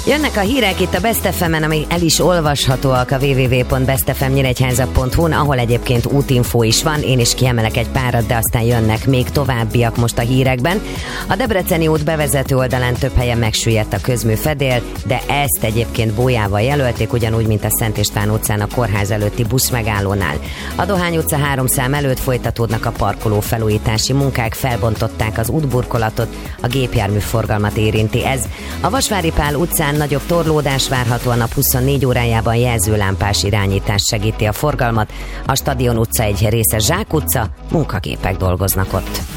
Jönnek a hírek itt a Best FM-en, ami el is olvashatóak a www.bestfmnyíregyháza.hu-n, ahol egyébként útinfó is van, én is kiemelek egy párat, de aztán jönnek még továbbiak most a hírekben. A Debreceni út bevezető oldalán több helyen megsüllyedt a közműfedél, de ezt egyébként bójával jelölték, ugyanúgy, mint a Szent István utcán a kórház előtti buszmegállónál. A Dohány utca 3 szám előtt folytatódnak a parkoló felújítási munkák, felbontották az útburkolatot, a gépjármű forgalmat érinti ez. A Vasvári Pál utcán nagyobb torlódás várható, a nap 24 órájában jelzőlámpás irányítás segíti a forgalmat. A Stadion utca egy része Zsák utca, munkagépek dolgoznak ott.